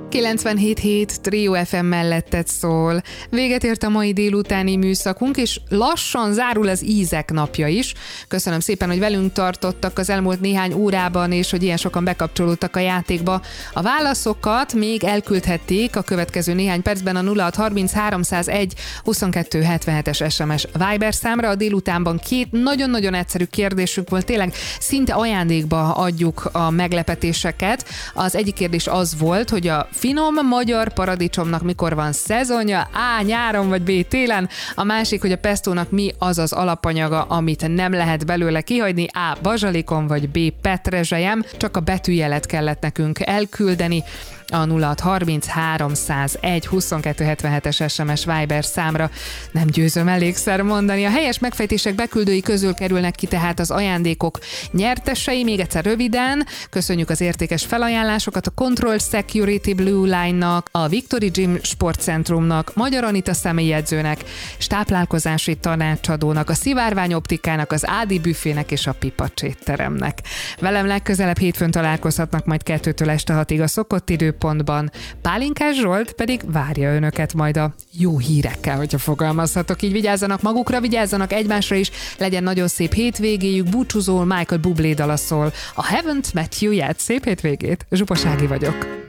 97.7 Trio FM melletted szól. Véget ért a mai délutáni műszakunk, és lassan zárul az ízek napja is. Köszönöm szépen, hogy velünk tartottak az elmúlt néhány órában, és hogy ilyen sokan bekapcsolódtak a játékba. A válaszokat még elküldhették a következő néhány percben a 0630 301 22 77-es SMS Viber számra. A délutánban két nagyon-nagyon egyszerű kérdésünk volt, tényleg szinte ajándékba adjuk a meglepetéseket. Az egyik kérdés az volt, hogy a finom magyar paradicsomnak mikor van szezonja, A. nyáron vagy B. télen, a másik, hogy a pestónak mi az az alapanyaga, amit nem lehet belőle kihagyni, A. bazsalikon vagy B. petrezselyem, csak a betűjelet kellett nekünk elküldeni a 0630 301 22 77-es SMS Viber számra. Nem győzöm elégszer mondani. A helyes megfejtések beküldői közül kerülnek ki tehát az ajándékok nyertesei. Még egyszer röviden, köszönjük az értékes felajánlásokat a Control Security Blue Line-nak, a Victory Gym Sportcentrumnak, Magyar Anita személyedzőnek, táplálkozási tanácsadónak, a Szivárvány Optikának, az Ádi Büfének és a Pipacsétteremnek. Velem legközelebb hétfőn találkozhatnak majd 2-től este 6-ig a szokott időpontban. Pálinkás Zsolt pedig várja önöket majd a jó hírekkel, hogyha fogalmazhatok. Így vigyázzanak magukra, vigyázzanak egymásra is, legyen nagyon szép hétvégéjük. Búcsúzól Michael Bublé dala szól. A Haven't Met You Yet. Szép hétvégét, Zsupas Ági vagyok.